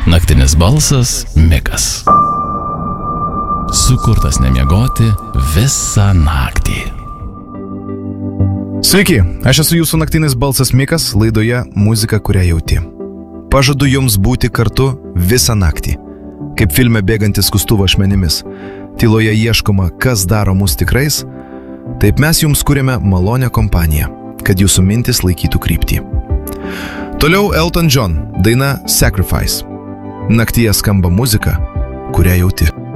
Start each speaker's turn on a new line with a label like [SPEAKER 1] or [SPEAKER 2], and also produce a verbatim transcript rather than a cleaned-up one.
[SPEAKER 1] Naktinis balsas Mikas. Sukurtas nemiegoti visą naktį.
[SPEAKER 2] Sveiki, aš esu jūsų naktinis balsas Mikas, laidoje Muzika, kurią jauti. Pažadu jums būti kartu visą naktį. Kaip filme Bėgantis skustuvo ašmenimis. Tyloje ieškoma, kas daro mus tikrais. Taip mes jums kuriame malonę kompaniją, kad jūsų mintis laikytų kryptį. Toliau Elton John, daina Sacrifice. Naktyje skamba muzika, kurią jauti.